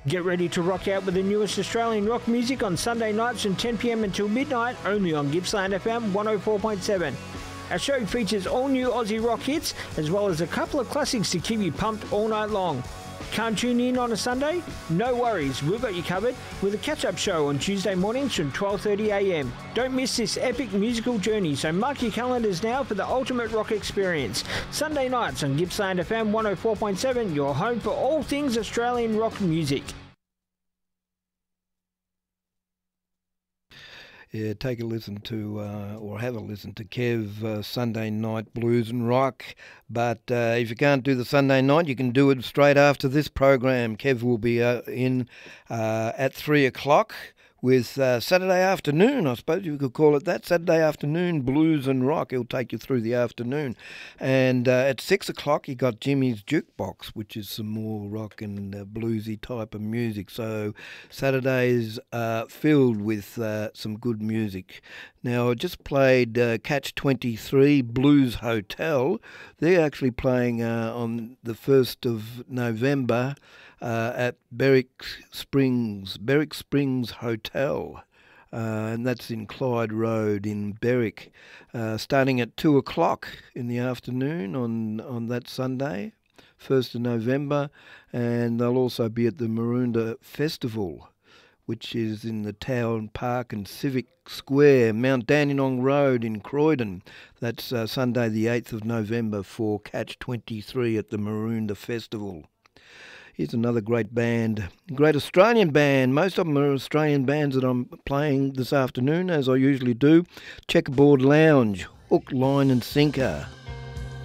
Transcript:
Get ready to rock out with the newest Australian rock music on Sunday nights from 10 p.m. until midnight, only on Gippsland FM 104.7. Our show features all new Aussie rock hits, as well as a couple of classics to keep you pumped all night long. Can't tune in on a Sunday? No worries, we've got you covered with a catch-up show on Tuesday mornings from 12:30am. Don't miss this epic musical journey, so mark your calendars now for the ultimate rock experience. Sunday nights on Gippsland FM 104.7, your home for all things Australian rock music. Yeah, take a listen to, or have a listen to Kev Sunday Night Blues and Rock. But if you can't do the Sunday night, you can do it straight after this program. Kev will be in at 3 o'clock with Saturday afternoon, I suppose you could call it that. Saturday afternoon Blues and Rock. He'll take you through the afternoon. And at 6 o'clock, he got Jimmy's Jukebox, which is some more rock and bluesy type of music. So Saturday's filled with some good music. Now, I just played Catch 23 Blues Hotel. They're actually playing on the 1st of November at Berwick Springs Hotel, and that's in Clyde Road in Berwick, starting at 2 o'clock in the afternoon on that Sunday, 1st of November, and they'll also be at the Maroondah Festival, which is in the Town Park and Civic Square, Mount Dandenong Road in Croydon. That's Sunday the 8th of November for Catch 23 at the Maroondah Festival. Here's another great band, great Australian band. Most of them are Australian bands that I'm playing this afternoon, as I usually do. Checkerboard Lounge, Hook, Line and Sinker.